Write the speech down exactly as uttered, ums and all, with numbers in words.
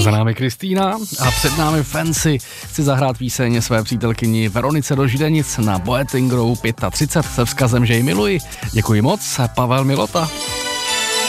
Za námi Kristýna a před námi Fancy. Chci zahrát píseň své přítelkyni Veronice do Židenic na Boeting Row třicet pět se vzkazem, že ji miluji. Děkuji moc, Pavel Milota.